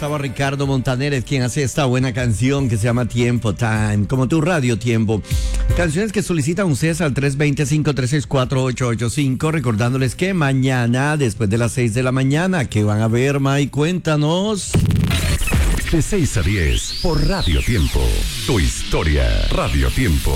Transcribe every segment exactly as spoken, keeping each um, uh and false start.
Estaba Ricardo Montaner, quien hace esta buena canción que se llama Tiempo Time, como tu radio Tiempo. Canciones que solicitan ustedes al tres dos cero, cinco tres seis, cuatro ocho ocho cinco, recordándoles que mañana, después de las seis de la mañana, ¿qué van a ver, May? Cuéntanos. De seis a diez por Radio Tiempo. Tu historia, Radio Tiempo.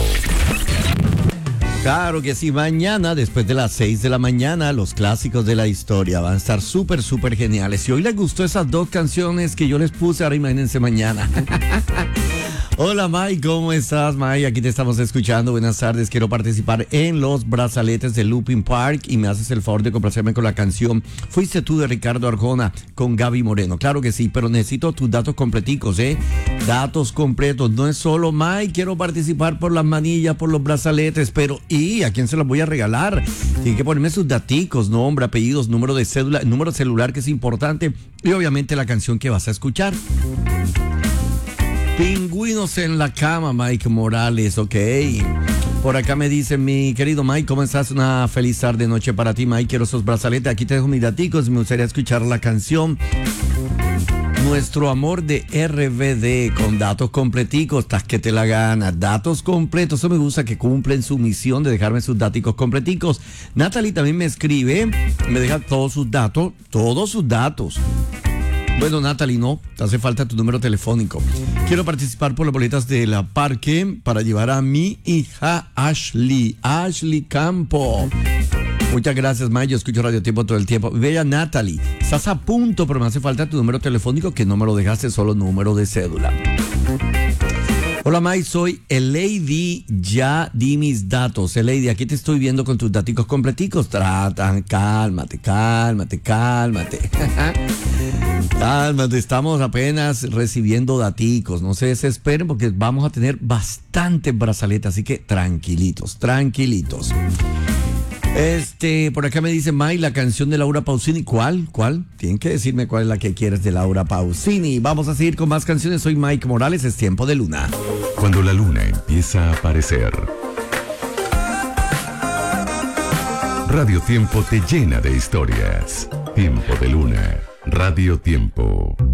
Claro que sí, mañana, después de las seis de la mañana, los clásicos de la historia van a estar súper, súper geniales. Si hoy les gustó esas dos canciones que yo les puse, ahora imagínense mañana. Hola, May, ¿cómo estás, May? Aquí te estamos escuchando. Buenas tardes. Quiero participar en los brazaletes de Looping Park y me haces el favor de complacerme con la canción Fuiste tú de Ricardo Arjona con Gaby Moreno. Claro que sí, pero necesito tus datos completicos, ¿eh? Datos completos. No es solo, May, quiero participar por las manillas, por los brazaletes, pero ¿y a quién se los voy a regalar? Tienen que ponerme sus daticos, nombre, apellidos, número de cédula, número celular, que es importante, y obviamente la canción que vas a escuchar. Pingüinos en la cama, Mike Morales, ok. Por acá me dice mi querido Mike, ¿cómo estás? Una feliz tarde, noche para ti, Mike. Quiero esos brazaletes. Aquí te dejo mis daticos. Me gustaría escuchar la canción Nuestro Amor de R B D con datos completicos. Estás que te la gana. Datos completos. Eso me gusta, que cumplen su misión de dejarme sus daticos completicos. Natalie también me escribe, me deja todos sus datos, todos sus datos. Bueno, Natalie, no, te hace falta tu número telefónico. Quiero participar por las boletas de la Parque para llevar a mi hija Ashley, Ashley Campo. Muchas gracias, May, yo escucho Radio Tiempo todo el tiempo. Bella Natalie, estás a punto, pero me hace falta tu número telefónico, que no me lo dejaste, solo número de cédula. Hola, May, soy el Lady, ya di mis datos. El Lady, aquí te estoy viendo con tus daticos completicos. Tratan, cálmate, cálmate, cálmate. Cálmate, estamos apenas recibiendo daticos. No se desesperen porque vamos a tener bastantes brazaletes, así que tranquilitos, tranquilitos. Este, por acá me dice May, la canción de Laura Pausini. ¿Cuál? ¿Cuál? Tienen que decirme cuál es la que quieres de Laura Pausini. Vamos a seguir con más canciones. Soy Mike Morales, es Tiempo de Luna. Cuando la luna empieza a aparecer, Radio Tiempo te llena de historias. Tiempo de Luna, Radio Tiempo.